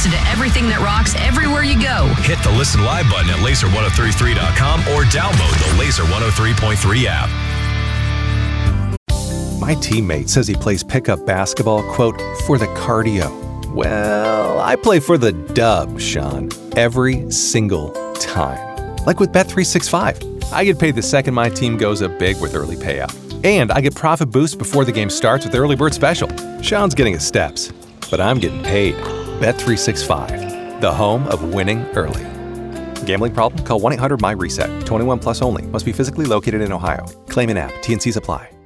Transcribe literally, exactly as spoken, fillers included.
listen to everything that rocks everywhere you go. Hit the Listen Live button at laser ten thirty-three dot com or download the Laser one oh three point three app. My teammate says he plays pickup basketball, quote, for the cardio. Well, I play for the dub, Sean, every single time. Like with Bet three sixty-five. I get paid the second my team goes up big with early payout. And I get profit boost before the game starts with Early Bird Special. Sean's getting his steps, but I'm getting paid. Bet three sixty-five, the home of winning early. Gambling problem? Call one eight hundred M Y reset. twenty-one plus only. Must be physically located in Ohio. Claim in app. T and Cs apply.